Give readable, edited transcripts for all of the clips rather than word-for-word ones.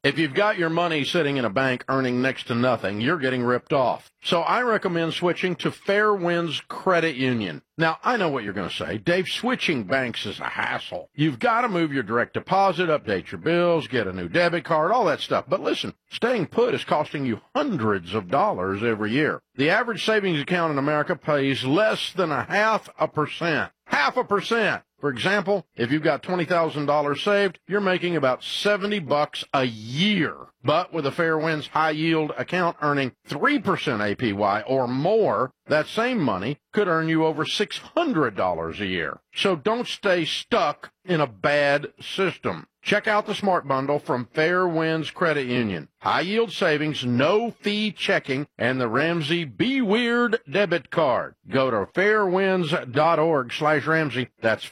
If you've got your money sitting in a bank earning next to nothing, you're getting ripped off. So I recommend switching to Fairwinds Credit Union. Now, I know what you're going to say. Dave, switching banks is a hassle. You've got to move your direct deposit, update your bills, get a new debit card, all that stuff. But listen, staying put is costing you hundreds of dollars every year. The average savings account in America pays less than 0.5%. 0.5%. For example, if you've got $20,000 saved, you're making about $70 a year. But with a Fairwinds high-yield account earning 3% APY or more, that same money could earn you over $600 a year. So don't stay stuck in a bad system. Check out the Smart Bundle from Fairwinds Credit Union. High-yield savings, no-fee checking, and the Ramsey Be Weird debit card. Go to fairwinds.org/Ramsey. That's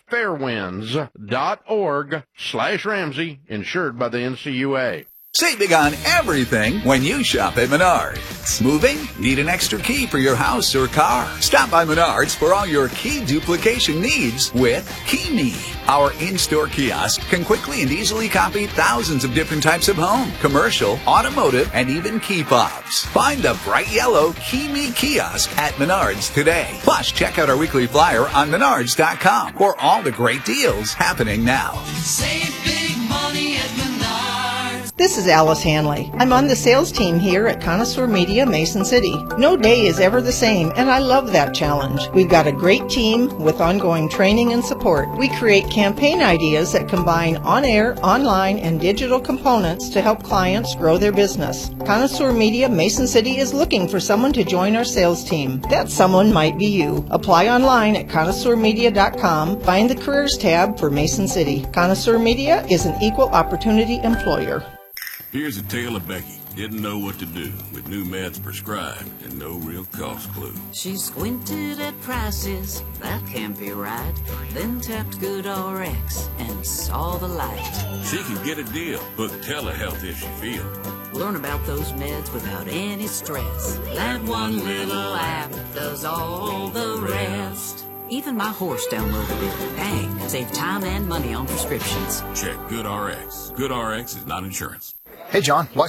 fairwinds.org/Ramsey, insured by the NCUA. Save big on everything when you shop at Menards. Moving? Need an extra key for your house or car? Stop by Menards for all your key duplication needs with KeyMe. Our in-store kiosk can quickly and easily copy thousands of different types of home, commercial, automotive, and even key fobs. Find the bright yellow KeyMe kiosk at Menards today. Plus, check out our weekly flyer on Menards.com for all the great deals happening now. Save big money at Menards. This is Alice Hanley. I'm on the sales team here at Connoisseur Media Mason City. No day is ever the same, and I love that challenge. We've got a great team with ongoing training and support. We create campaign ideas that combine on-air, online, and digital components to help clients grow their business. Connoisseur Media Mason City is looking for someone to join our sales team. That someone might be you. Apply online at connoisseurmedia.com. Find the Careers tab for Mason City. Connoisseur Media is an equal opportunity employer. Here's a tale of Becky. Didn't know what to do with new meds prescribed and no real cost clue. She squinted at prices, that can't be right. Then tapped GoodRx and saw the light. She can get a deal, book telehealth if she feels. Learn about those meds without any stress. That one little app does all the rest. Even my horse downloaded it. Bang! Save time and money on prescriptions. Check GoodRx. GoodRx is not insurance. Hey, John,